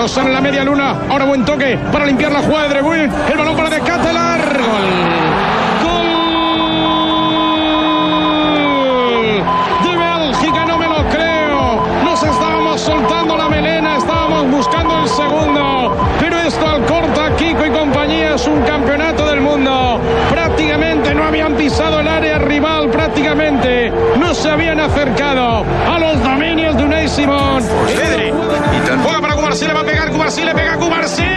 rozan en la media luna. Ahora buen toque para limpiar la jugada de De Bruyne. El balón para De Ketelaere. Gol. De Bélgica, no me lo creo. Nos estábamos soltando la melena, estábamos buscando el segundo. Pero esto al corta Kiko y compañía es un campeonato del mundo. Prácticamente no habían pisado el área rival, prácticamente no se habían acercado a los dominios de Unai Simón. Pedri. Juega para Cubarsí, le va a pegar Cubarsí, le pega Cubarsí.